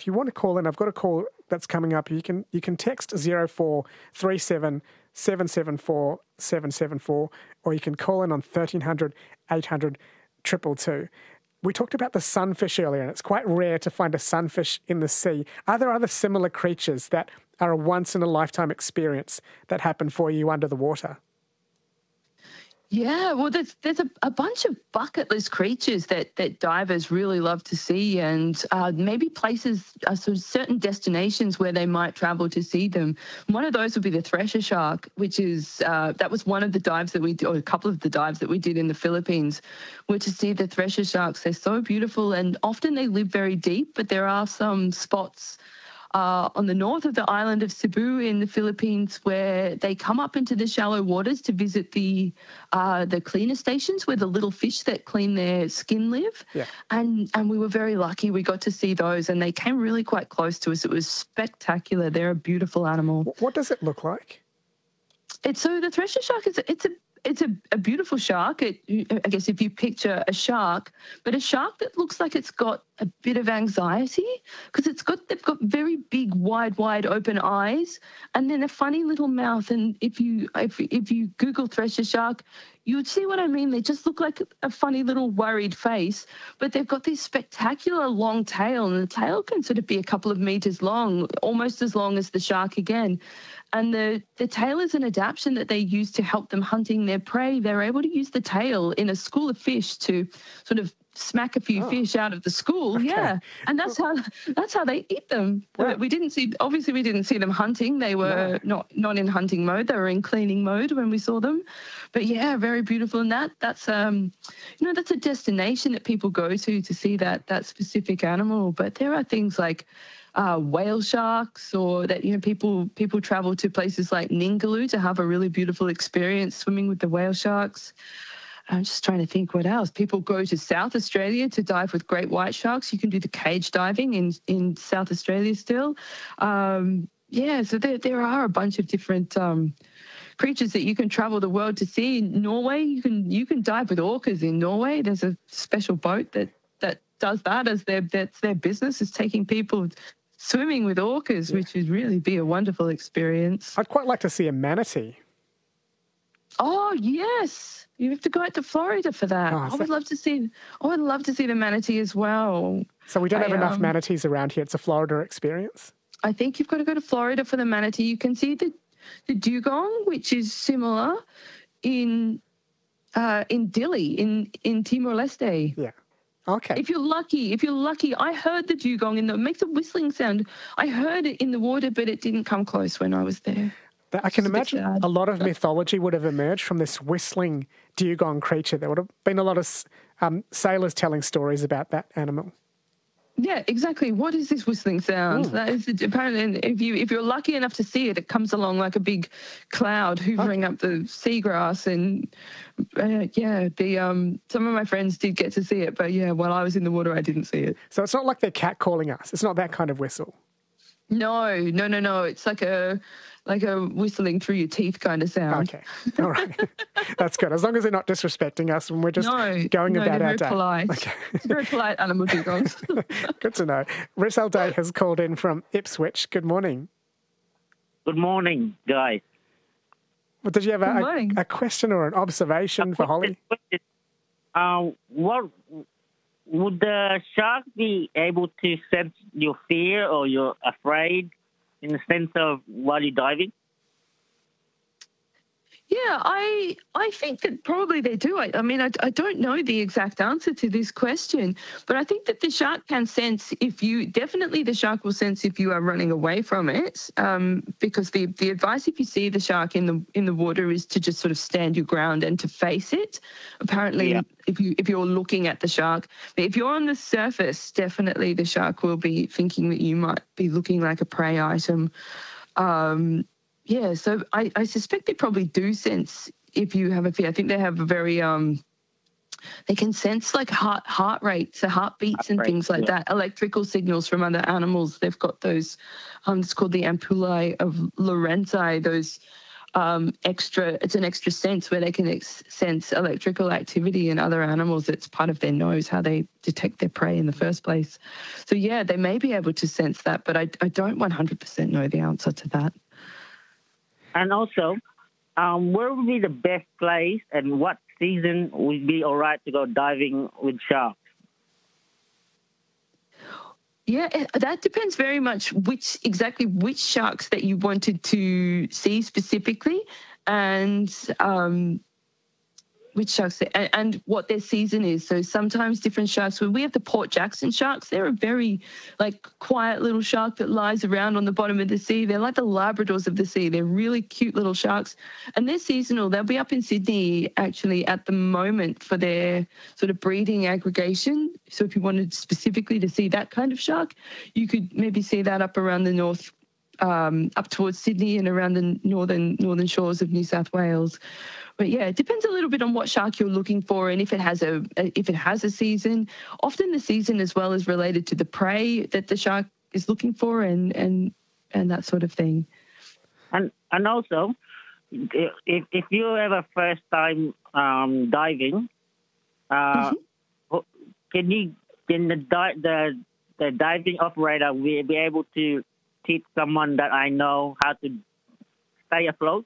you want to call in, I've got a call that's coming up. You can text 0437 774 774, or you can call in on 1300 800 222. We talked about the sunfish earlier, and it's quite rare to find a sunfish in the sea. Are there other similar creatures that are a once-in-a-lifetime experience that happen for you under the water? Yeah, well, there's a bunch of bucket list creatures that divers really love to see, and maybe places, sort of certain destinations where they might travel to see them. One of those would be the thresher shark, which is that was one of the dives that we did, or a couple of the dives that we did in the Philippines, were to see the thresher sharks. They're so beautiful, and often they live very deep, but there are some spots on the north of the island of Cebu in the Philippines where they come up into the shallow waters to visit the cleaner stations where the little fish that clean their skin live. Yeah. And we were very lucky. We got to see those, and they came really quite close to us. It was spectacular. They're a beautiful animal. What does it look like? So the thresher shark it's a beautiful shark. I guess if you picture a shark, but a shark that looks like it's got a bit of anxiety because they've got very big, wide open eyes, and then a funny little mouth. And if you Google thresher shark, you would see what I mean. They just look like a funny little worried face, but they've got this spectacular long tail, and the tail can sort of be a couple of meters long, almost as long as the shark again. And the tail is an adaptation that they use to help them hunting their prey. They're able to use the tail in a school of fish to sort of smack a few fish out of the school. Okay. Yeah, and that's how they eat them. Wow. We didn't see them hunting. They were not in hunting mode. They were in cleaning mode when we saw them. But yeah, very beautiful. And that's that's a destination that people go to see that specific animal. But there are things like whale sharks, or that people travel to places like Ningaloo to have a really beautiful experience swimming with the whale sharks. I'm just trying to think what else. People go to South Australia to dive with great white sharks. You can do the cage diving in South Australia still. So there are a bunch of different creatures that you can travel the world to see. In Norway, you can dive with orcas in Norway. There's a special boat that does that as that's their business, is taking people swimming with orcas, which would really be a wonderful experience. I'd quite like to see a manatee. Oh, yes. You have to go out to Florida for that. I would love to see the manatee as well. So we don't have enough manatees around here. It's a Florida experience. I think you've got to go to Florida for the manatee. You can see the dugong, which is similar in Dili, in Timor-Leste. Yeah. Okay. If you're lucky, I heard the dugong it makes a whistling sound. I heard it in the water, but it didn't come close when I was there. I can imagine a lot of mythology would have emerged from this whistling dugong creature. There would have been a lot of sailors telling stories about that animal. Yeah, exactly. What is this whistling sound? That is apparently, if you're lucky enough to see it, it comes along like a big cloud hoovering up the seagrass. And some of my friends did get to see it, but while I was in the water, I didn't see it. So it's not like they're catcalling us. It's not that kind of whistle. No. It's like a whistling through your teeth kind of sound. Okay, all right. That's good. As long as they're not disrespecting us and we're just going about our day. Polite. Okay. It's very polite animal dugongs. Good to know. Rizal Day has called in from Ipswich. Good morning. Good morning, guys. Well, did you have a question or an observation for Holly? What would the shark be able to sense your fear or you're afraid in the sense of while you're diving? Yeah, I think that probably they do. I mean, I don't know the exact answer to this question, but I think that the shark can sense the shark will sense if you are running away from it, because the advice if you see the shark in the water is to just sort of stand your ground and to face it. Apparently, if you're looking at the shark, but if you're on the surface, definitely the shark will be thinking that you might be looking like a prey item. So I suspect they probably do sense if you have a fear. I think they have a very, they can sense like heart rates, so heartbeats and things like that, electrical signals from other animals. They've got those, it's called the ampullae of Lorentzi, those it's an extra sense where they can sense electrical activity in other animals. It's part of their nose, how they detect their prey in the first place. So yeah, they may be able to sense that, but I don't 100% know the answer to that. And also, where would be the best place and what season would be all right to go diving with sharks? Yeah, that depends very much which sharks that you wanted to see specifically, and which sharks and what their season is. So sometimes different sharks. When we have the Port Jackson sharks, they're a very quiet little shark that lies around on the bottom of the sea. They're like the Labradors of the sea. They're really cute little sharks, and they're seasonal. They'll be up in Sydney actually at the moment for their sort of breeding aggregation. So if you wanted specifically to see that kind of shark, you could maybe see that up around the north. Up towards Sydney and around the northern shores of New South Wales. But yeah, it depends a little bit on what shark you're looking for and if it has a season. Often the season as well is related to the prey that the shark is looking for and that sort of thing. And also, if you have a first time diving, can the diving operator be able to teach someone that I know how to stay afloat?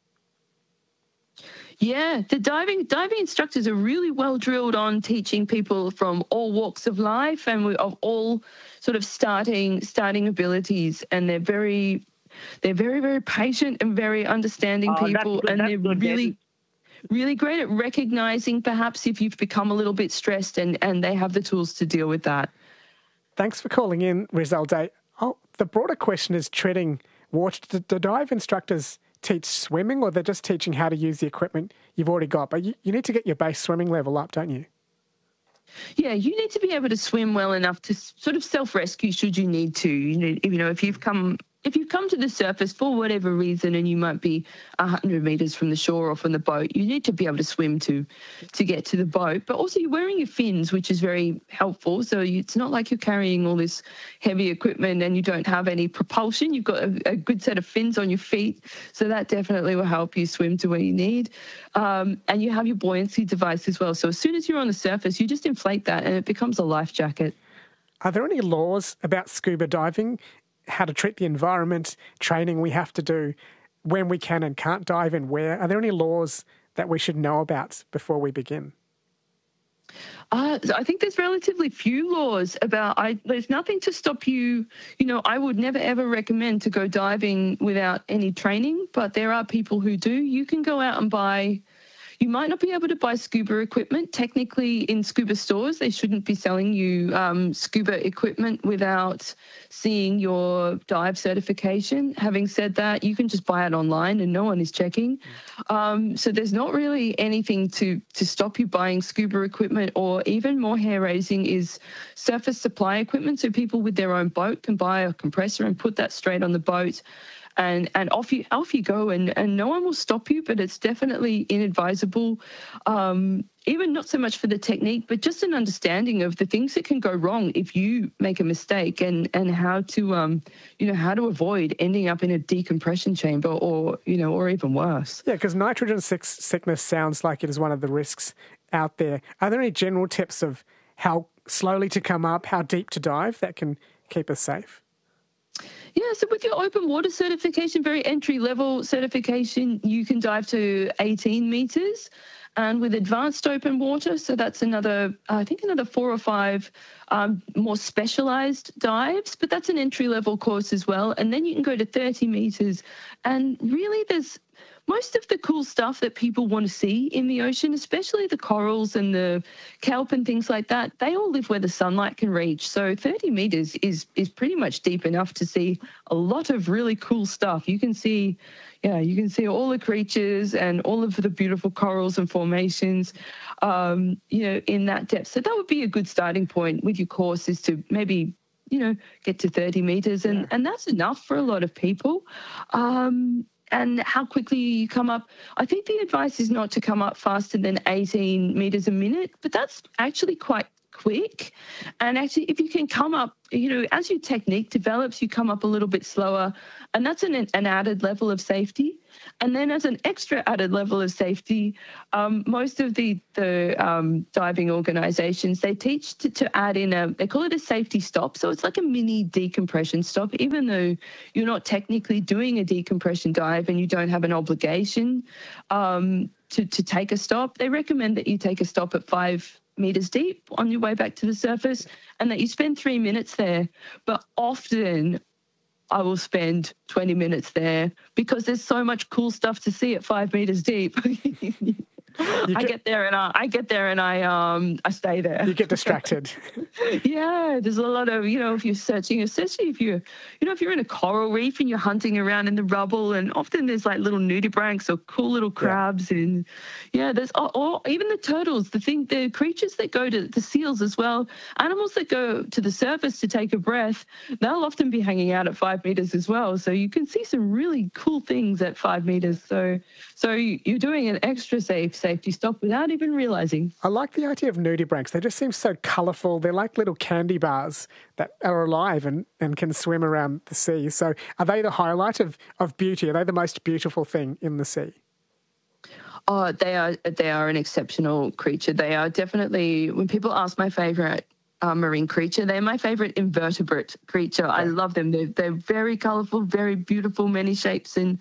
Yeah, the diving instructors are really well drilled on teaching people from all walks of life and of all sort of starting abilities, and they're very, very patient and very understanding people, and they're really great at recognizing perhaps if you've become a little bit stressed, and they have the tools to deal with that. Thanks for calling in, Rizalde. Oh, the broader question is treading water. Do dive instructors teach swimming, or they're just teaching how to use the equipment you've already got? But you need to get your base swimming level up, don't you? Yeah, you need to be able to swim well enough to sort of self-rescue should you need to. If you've come to the surface for whatever reason and you might be 100 metres from the shore or from the boat, you need to be able to swim to get to the boat. But also you're wearing your fins, which is very helpful. So it's not like you're carrying all this heavy equipment and you don't have any propulsion. You've got a good set of fins on your feet. So that definitely will help you swim to where you need. And you have your buoyancy device as well. So as soon as you're on the surface, you just inflate that and it becomes a life jacket. Are there any laws about scuba diving? How to treat the environment, training we have to do, when we can and can't dive and where? Are there any laws that we should know about before we begin? I think there's relatively few laws about. There's nothing to stop you. I would never ever recommend to go diving without any training, but there are people who do. You can go out and buy. You might not be able to buy scuba equipment. Technically, in scuba stores, they shouldn't be selling you scuba equipment without seeing your dive certification. Having said that, you can just buy it online and no one is checking. So there's not really anything to stop you buying scuba equipment, or even more hair-raising is surface supply equipment. So people with their own boat can buy a compressor and put that straight on the boat. And off you go, and no one will stop you, but it's definitely inadvisable, even not so much for the technique, but just an understanding of the things that can go wrong if you make a mistake, and how to how to avoid ending up in a decompression chamber or even worse. Yeah, because nitrogen sickness sounds like it is one of the risks out there. Are there any general tips of how slowly to come up, how deep to dive that can keep us safe? Yeah, so with your open water certification, very entry-level certification, you can dive to 18 metres. And with advanced open water, so that's another 4 or 5 more specialised dives, but that's an entry-level course as well. And then you can go to 30 metres. And really there's most of the cool stuff that people want to see in the ocean, especially the corals and the kelp and things like that, they all live where the sunlight can reach. So 30 metres is pretty much deep enough to see a lot of really cool stuff. You can see all the creatures and all of the beautiful corals and formations, in that depth. So that would be a good starting point with your course, is to maybe, get to 30 metres. And that's enough for a lot of people. And how quickly you come up. I think the advice is not to come up faster than 18 metres a minute, but that's actually quite quick. And actually, if you can come up, as your technique develops, you come up a little bit slower. And that's an added level of safety. And then as an extra added level of safety, most of the diving organisations, they teach to add in they call it a safety stop. So it's like a mini decompression stop, even though you're not technically doing a decompression dive and you don't have an obligation to take a stop. They recommend that you take a stop at 5 meters deep on your way back to the surface and that you spend 3 minutes there. But often I will spend 20 minutes there because there's so much cool stuff to see at 5 meters deep. I get there and I stay there. You get distracted. Yeah, there's a lot of, if you're searching, especially if you're in a coral reef and you're hunting around in the rubble, and often there's like little nudibranchs or cool little crabs, and there's or even the turtles, the creatures that go to the seals as well, animals that go to the surface to take a breath, they'll often be hanging out at 5 meters as well. So you can see some really cool things at 5 meters. So you're doing an extra safety stop without even realising. I like the idea of nudibranchs. They just seem so colourful. They're like little candy bars that are alive and can swim around the sea. So are they the highlight of beauty? Are they the most beautiful thing in the sea? Oh, they are an exceptional creature. They are definitely, when people ask my favourite marine creature, they're my favourite invertebrate creature. Okay. I love them. They're very colourful, very beautiful, many shapes and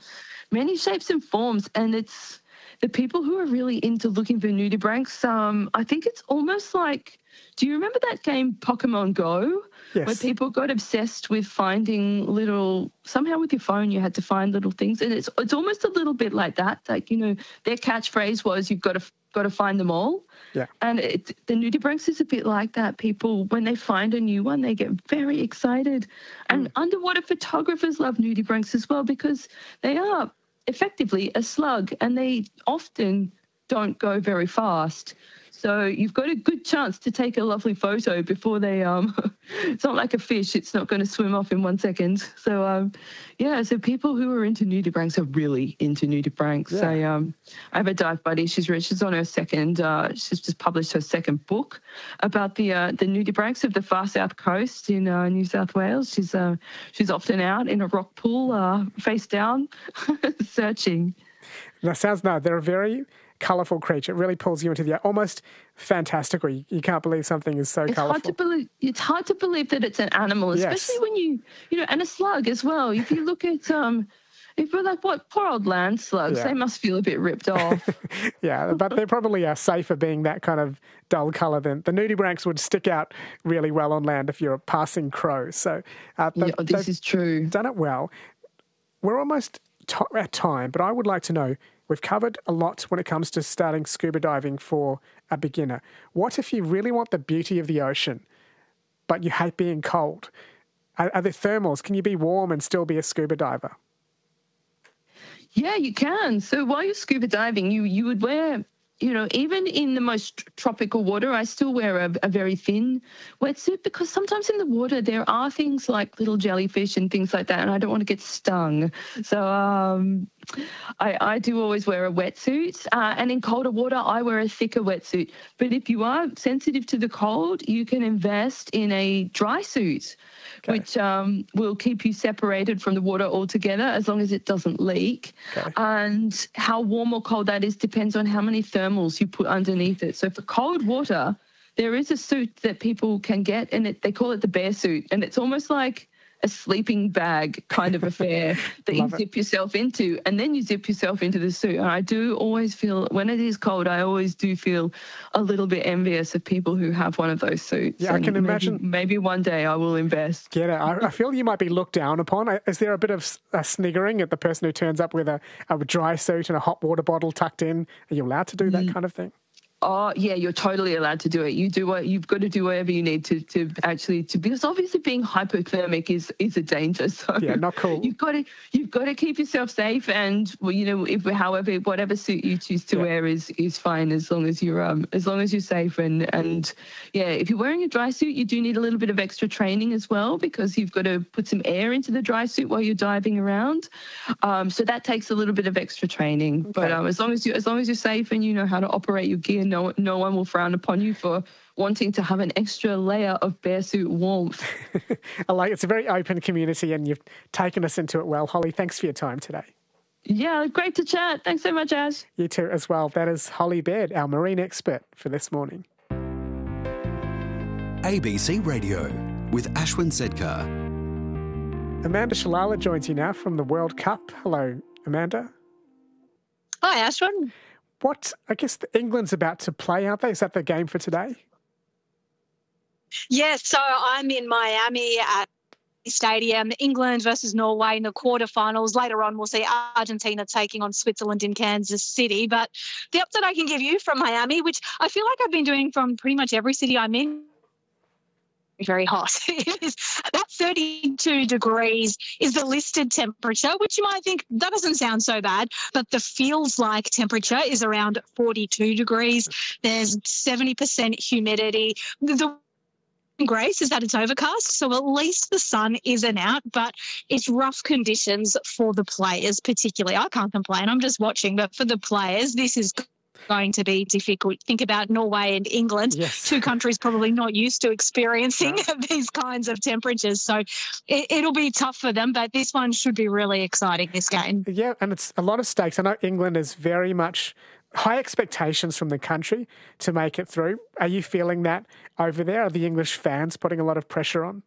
forms. And it's the people who are really into looking for nudibranchs. I think it's almost like, do you remember that game Pokemon Go? Yes. Where people got obsessed with finding somehow with your phone you had to find little things. And it's almost a little bit like that. Like, their catchphrase was, you've got to find them all. Yeah. And the nudibranchs is a bit like that. People, when they find a new one, they get very excited. And underwater photographers love nudibranchs as well because they are effectively a slug and they often don't go very fast. So you've got a good chance to take a lovely photo before they, it's not like a fish, it's not going to swim off in 1 second. So, so people who are into nudibranchs are really into nudibranchs. Yeah. I have a dive buddy, she's on her second, she's just published her second book about the nudibranchs of the far south coast in New South Wales. She's often out in a rock pool, face down, searching. They're a very colourful creature. It really pulls you into the almost fantastical. You can't believe something is so colourful. It's hard to believe that it's an animal, especially when you and a slug as well. If you look at if we're like, what, poor old land slugs, they must feel a bit ripped off. Yeah, but they probably are safer being that kind of dull colour than the nudibranchs would stick out really well on land if you're a passing crow. So this is true. Done it well. We're almost at time, but I would like to know, we've covered a lot when it comes to starting scuba diving for a beginner. What if you really want the beauty of the ocean, but you hate being cold? Are there thermals? Can you be warm and still be a scuba diver? Yeah, you can. So while you're scuba diving, you would wear, even in the most tropical water, I still wear a very thin wetsuit because sometimes in the water there are things like little jellyfish and things like that, and I don't want to get stung. So I do always wear a wetsuit, and in colder water I wear a thicker wetsuit. But if you are sensitive to the cold, you can invest in a dry suit, which will keep you separated from the water altogether as long as it doesn't leak. Okay. And how warm or cold that is depends on how many thermals you put underneath it. So for cold water, there is a suit that people can get, and they call it the bear suit, and it's almost like a sleeping bag kind of affair that you zip yourself into, and then you zip yourself into the suit. And I do always feel, when it is cold, I always do feel a little bit envious of people who have one of those suits. Yeah, I can imagine. Maybe one day I will invest. Get it. I feel you might be looked down upon. Is there a bit of sniggering at the person who turns up with a dry suit and a hot water bottle tucked in? Are you allowed to do that kind of thing? Oh, yeah, you're totally allowed to do it. You've got to do whatever you need to because obviously being hypothermic is a danger. So yeah, not cool. You've got to keep yourself safe, and whatever suit you choose to wear is fine as long as you're safe and if you're wearing a dry suit, you do need a little bit of extra training as well because you've got to put some air into the dry suit while you're diving around. So that takes a little bit of extra training. Okay. But as long as you're safe and you know how to operate your gear, no one will frown upon you for wanting to have an extra layer of bearsuit warmth. I like it's a very open community and you've taken us into it well. Holly, thanks for your time today. Yeah, great to chat. Thanks so much, Ash. You too as well. That is Holly Baird, our marine expert for this morning. ABC Radio with Ashwin Sedkar. Amanda Shalala joins you now from the World Cup. Hello, Amanda. Hi, Ashwin. I guess England's about to play, aren't they? Is that the game for today? Yes, so I'm in Miami at the stadium, England versus Norway in the quarterfinals. Later on, we'll see Argentina taking on Switzerland in Kansas City. But the update I can give you from Miami, which I feel like I've been doing from pretty much every city I'm in, very hot. It is about 32 degrees is the listed temperature, which you might think that doesn't sound so bad, but the feels like temperature is around 42 degrees. There's 70% humidity. The grace is that it's overcast, so at least the sun isn't out, but it's rough conditions for the players particularly. I can't complain. I'm just watching, but for the players, this is going to be difficult. Think about Norway and England, yes. Two countries probably not used to experiencing these kinds of temperatures. So it'll be tough for them, but this one should be really exciting, this game. Yeah, and it's a lot of stakes. I know England is very much high expectations from the country to make it through. Are you feeling that over there? Are the English fans putting a lot of pressure on?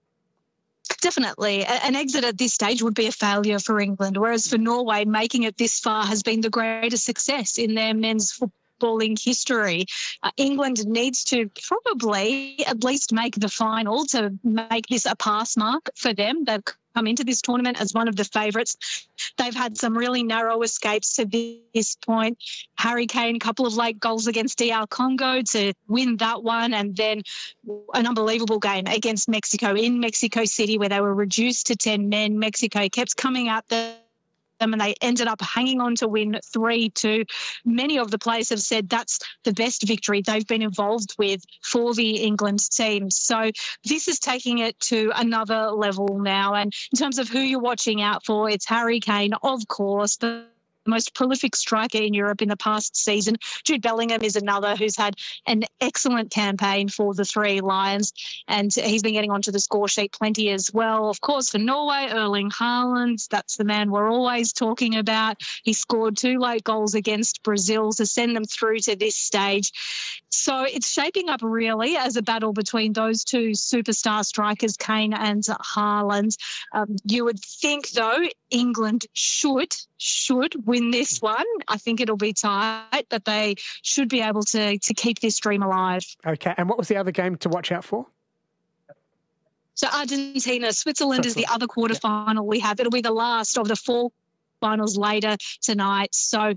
Definitely. An exit at this stage would be a failure for England, whereas for Norway, making it this far has been the greatest success in their men's footballing history. England needs to probably at least make the final to make this a pass mark for them. They've come into this tournament as one of the favourites. They've had some really narrow escapes to this point. Harry Kane, a couple of late goals against DR Congo to win that one, and then an unbelievable game against Mexico in Mexico City where they were reduced to 10 men. Mexico kept coming at them and they ended up hanging on to win 3-2. Many of the players have said that's the best victory they've been involved with for the England team. So this is taking it to another level now. And in terms of who you're watching out for, it's Harry Kane, of course, the most prolific striker in Europe in the past season. Jude Bellingham is another who's had an excellent campaign for the Three Lions, and he's been getting onto the score sheet plenty as well. Of course, for Norway, Erling Haaland, that's the man we're always talking about. He scored 2 late goals against Brazil to send them through to this stage. So it's shaping up really as a battle between those two superstar strikers, Kane and Haaland. You would think, though, England should win this one. I think it'll be tight, but they should be able to keep this dream alive. Okay, and what was the other game to watch out for? So Argentina, Switzerland is the other quarterfinal we have. It'll be the last of the 4 finals later tonight. So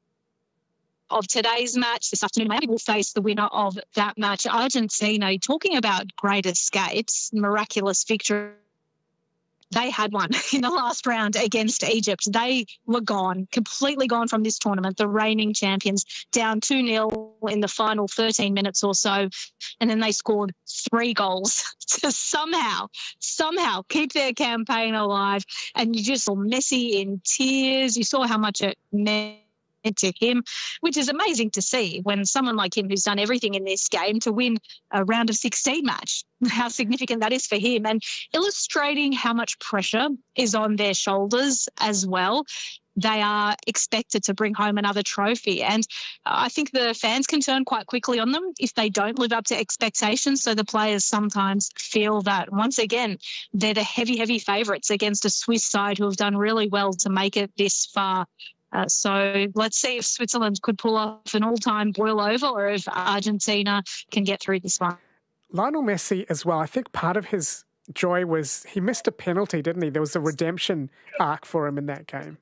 of today's match this afternoon, Miami will face the winner of that match. Argentina, talking about great escapes, miraculous victory. They had one in the last round against Egypt. They were gone, completely gone from this tournament, the reigning champions, down 2-0 in the final 13 minutes or so. And then they scored 3 goals to somehow keep their campaign alive. And you just saw Messi in tears. You saw how much it meant to him, which is amazing to see when someone like him who's done everything in this game to win a round of 16 match, how significant that is for him, and illustrating how much pressure is on their shoulders as well. They are expected to bring home another trophy. And I think the fans can turn quite quickly on them if they don't live up to expectations. So the players sometimes feel that, once again, they're the heavy favourites against a Swiss side who have done really well to make it this far. So let's see if Switzerland could pull off an all-time boil over or if Argentina can get through this one. Lionel Messi as well. I think part of his joy was he missed a penalty, didn't he? There was a redemption arc for him in that game.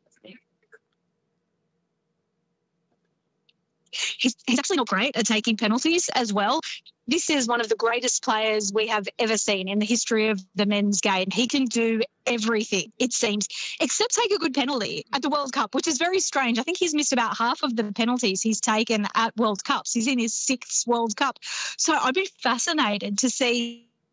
He's actually not great at taking penalties as well. This is one of the greatest players we have ever seen in the history of the men's game. He can do everything, it seems, except take a good penalty at the World Cup, which is very strange. I think he's missed about half of the penalties he's taken at World Cups. He's in his 6th World Cup. So I'd be fascinated to see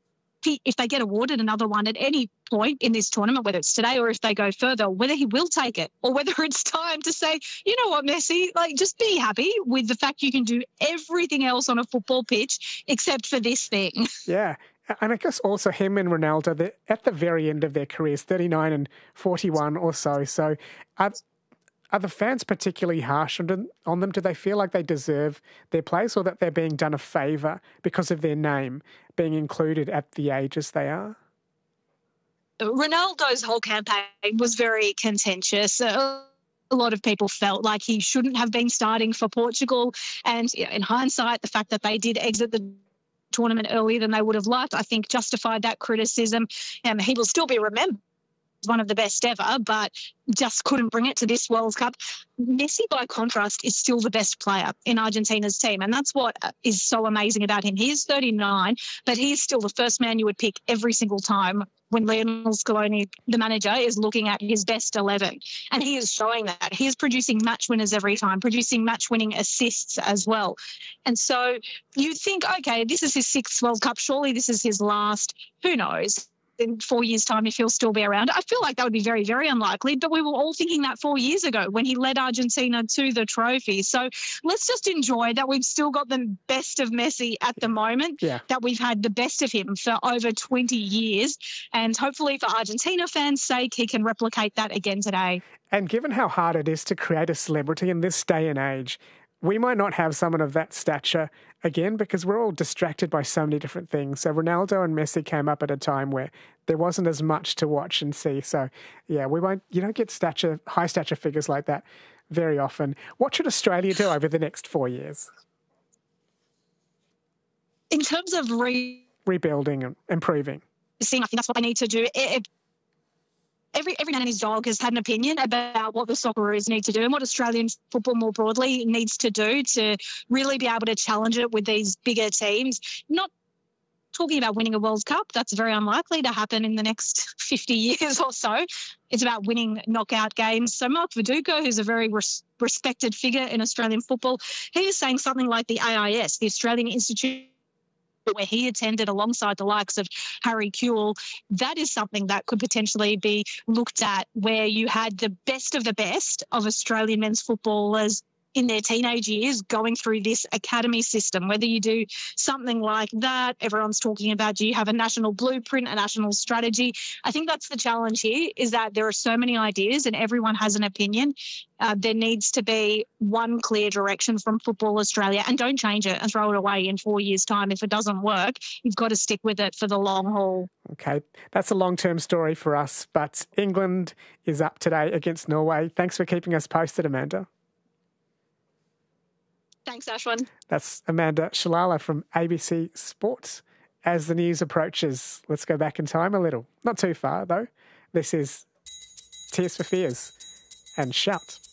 if they get awarded another one at any point in this tournament, whether it's today or if they go further, whether he will take it or whether it's time to say, you know what, Messi, like just be happy with the fact you can do everything else on a football pitch except for this thing. Yeah. And I guess also him and Ronaldo, they're at the very end of their careers, 39 and 41 or so. So are the fans particularly harsh on them? Do they feel like they deserve their place or that they're being done a favour because of their name being included at the ages they are? Ronaldo's whole campaign was very contentious. A lot of people felt like he shouldn't have been starting for Portugal. And in hindsight, the fact that they did exit the tournament earlier than they would have liked, I think justified that criticism. He will still be remembered as one of the best ever, but just couldn't bring it to this World Cup. Messi, by contrast, is still the best player in Argentina's team, and that's what is so amazing about him. He is 39, but he is still the first man you would pick every single time when Lionel Scaloni, the manager, is looking at his best 11. And he is showing that. He is producing match winners every time, producing match-winning assists as well. And so you think, okay, this is his 6th World Cup. Surely this is his last. Who knows? In 4 years' time, if he'll still be around. I feel like that would be very, very unlikely, but we were all thinking that 4 years ago when he led Argentina to the trophy. So let's just enjoy that we've still got the best of Messi at the moment, that we've had the best of him for over 20 years. And hopefully for Argentina fans' sake, he can replicate that again today. And given how hard it is to create a celebrity in this day and age, we might not have someone of that stature again because we're all distracted by so many different things. So Ronaldo and Messi came up at a time where there wasn't as much to watch and see. So, yeah, you don't get high stature figures like that very often. What should Australia do over the next 4 years? In terms of rebuilding and improving. I think that's what they need to do. Every man and his dog has had an opinion about what the Socceroos need to do and what Australian football more broadly needs to do to really be able to challenge it with these bigger teams. Not talking about winning a World Cup. That's very unlikely to happen in the next 50 years or so. It's about winning knockout games. So Mark Viduka, who's a very respected figure in Australian football, he is saying something like the AIS, the Australian Institute, where he attended alongside the likes of Harry Kewell, that is something that could potentially be looked at where you had the best of Australian men's footballers in their teenage years going through this academy system. Whether you do something like that, everyone's talking about, do you have a national blueprint, a national strategy? I think that's the challenge here, is that there are so many ideas and everyone has an opinion. There needs to be one clear direction from Football Australia, and don't change it and throw it away in 4 years' time. If it doesn't work, you've got to stick with it for the long haul. Okay, that's a long-term story for us, but England is up today against Norway. Thanks for keeping us posted, Amanda. Thanks, Ashwin. That's Amanda Shalala from ABC Sports. As the news approaches, let's go back in time a little. Not too far, though. This is Tears for Fears and Shout.